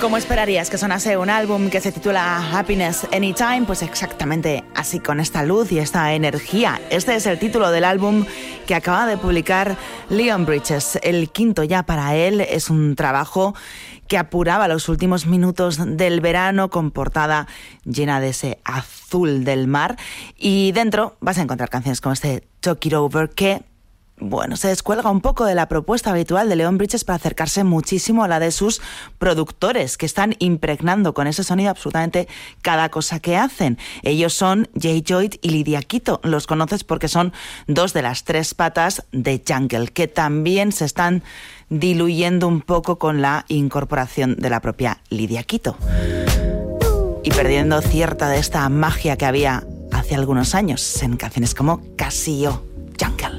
¿Cómo esperarías que sonase un álbum que se titula Happiness Anytime? Pues exactamente así, con esta luz y esta energía. Este es el título del álbum que acaba de publicar Leon Bridges. El quinto ya para él. Es un trabajo que apuraba los últimos minutos del verano, con portada llena de ese azul del mar. Y dentro vas a encontrar canciones como este Talk It Over, que se descuelga un poco de la propuesta habitual de Leon Bridges para acercarse muchísimo a la de sus productores, que están impregnando con ese sonido absolutamente cada cosa que hacen. Ellos son Jay Lloyd y Lydia Quito. Los conoces porque son dos de las tres patas de Jungle, que también se están diluyendo un poco con la incorporación de la propia Lydia Quito y perdiendo cierta de esta magia que había hace algunos años en canciones como Casio. Jungle.